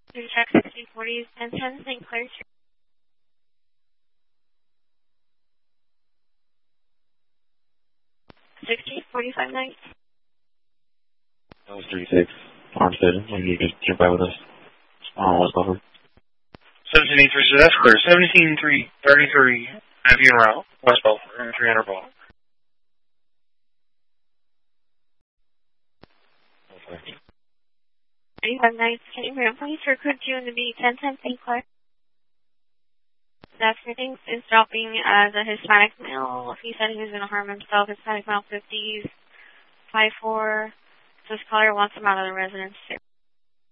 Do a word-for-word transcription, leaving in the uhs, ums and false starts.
Three check sixteen forty, ten ten, Saint Clair Street. sixteen forty-five night. That was three six. Armstead, when you just jump by with us. On West Buffer. seventeen eighty-three, so that's clear. seventeen three thirty-three, Avian route, West Buffer, three hundred block. Okay. eighty-five nights, can you bring please recruit you in the B ten ten, Saint Clair? That's meeting is dropping as a Hispanic male. He said he was going to harm himself. Hispanic male fifties, five four. This caller wants him out of the residence.